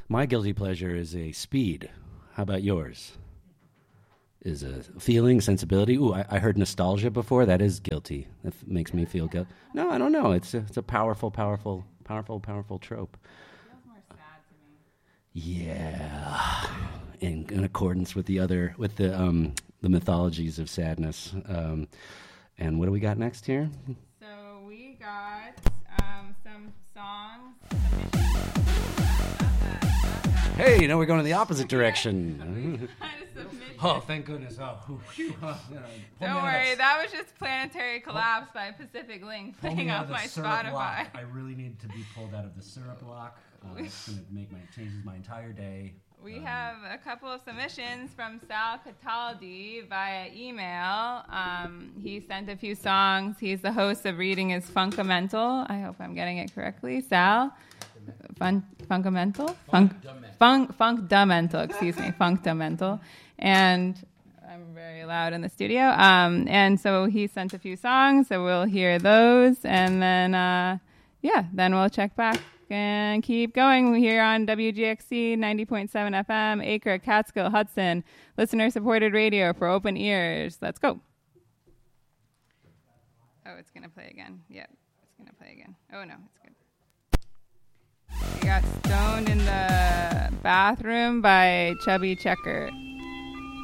My guilty pleasure is a speed. How about yours? Is a feeling, sensibility. Ooh, I heard nostalgia before. That is guilty. That makes me feel guilty. No, I don't know. It's a powerful trope. Feels more sad to me. Yeah, in accordance with the mythologies of sadness. And what do we got next here? So we got some songs. Hey, now we're going in the opposite direction. Oh, thank goodness. Don't worry, that was just Planetary Collapse by Pacific Link playing off my Spotify. Lock. I really need to be pulled out of the syrup lock. It's going to changes my entire day. We have a couple of submissions from Sal Cataldi via email. He sent a few songs. He's the host of Reading is Funkamental. I hope I'm getting it correctly. Sal? Funkamental? Funkdamental, excuse me. Funkdamental. And I'm very loud in the studio. And so he sent a few songs, so we'll hear those. And then, then we'll check back and keep going. We're here on WGXC 90.7 FM, Acre, Catskill, Hudson, listener-supported radio for open ears. Let's go. Oh, it's going to play again. Yep, it's going to play again. Oh, no, it's good. We got Stoned in the Bathroom by Chubby Checker.